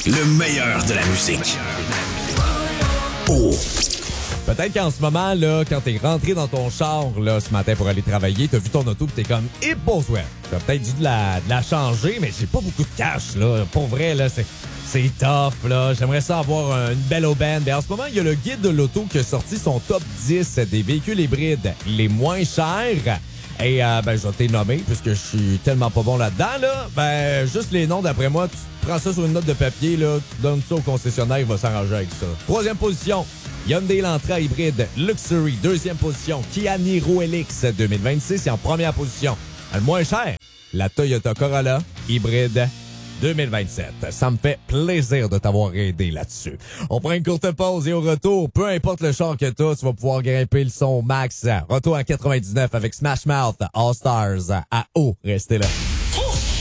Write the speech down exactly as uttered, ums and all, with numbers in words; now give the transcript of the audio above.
Le meilleur de la musique. Oh. Peut-être qu'en ce moment, là, quand t'es rentré dans ton char là, ce matin pour aller travailler, t'as vu ton auto pis t'es comme « Et bon, ouais, t'as peut-être dû de la, de la changer, mais j'ai pas beaucoup de cash, là. Pour vrai, là, c'est... C'est tough, là. J'aimerais ça avoir une belle aubaine. Mais en ce moment, il y a le guide de l'auto qui a sorti son top dix des véhicules hybrides les moins chers. Et euh, ben, je vais te les nommer, puisque je suis tellement pas bon là-dedans, là. Ben, juste les noms, d'après moi, tu prends ça sur une note de papier, là, tu donnes ça au concessionnaire, il va s'arranger avec ça. Troisième position, Hyundai Elantra hybride Luxury. Deuxième position, Kia Niro L X deux mille vingt-six. Et en première position, le moins cher, la Toyota Corolla hybride deux mille vingt-sept. Ça me fait plaisir de t'avoir aidé là-dessus. On prend une courte pause et au retour, peu importe le char que t'as, tu vas pouvoir grimper le son au max. Retour en quatre-vingt-dix-neuf avec Smash Mouth All Stars à haut. Restez là.